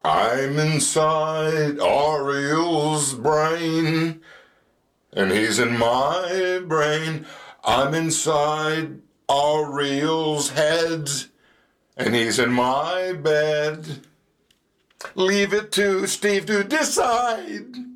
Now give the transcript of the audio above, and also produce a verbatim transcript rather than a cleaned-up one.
I'm inside Ariel's brain, and he's in my brain. I'm inside Ariel's head, and he's in my bed. Leave it to Steve to decide.